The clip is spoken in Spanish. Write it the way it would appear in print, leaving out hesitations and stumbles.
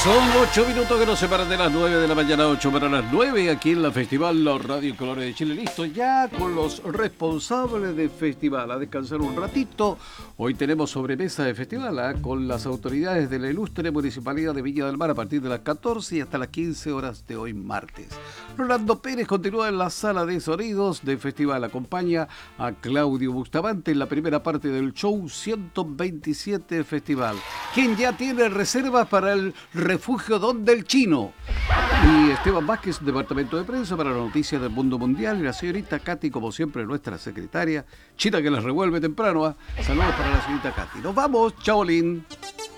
Son 8 minutos que nos separan de las 9 de la mañana, 8 para las 9, aquí en la Festival La Radio Colores de Chile. Listo ya con los responsables del festival, a descansar un ratito. Hoy tenemos sobremesa de festival con las autoridades de la ilustre Municipalidad de Viña del Mar a partir de las 14 y hasta las 15 horas de hoy martes. Rolando Pérez continúa en la sala de sonidos del festival. Acompaña a Claudio Bustamante en la primera parte del show 127 Festival, quien ya tiene reservas para el Refugio Don del Chino. Y Esteban Vázquez, departamento de prensa para las noticias del mundo mundial. Y la señorita Katy, como siempre, nuestra secretaria, china que las revuelve temprano. Saludos para la señorita Katy. Nos vamos, chaolín.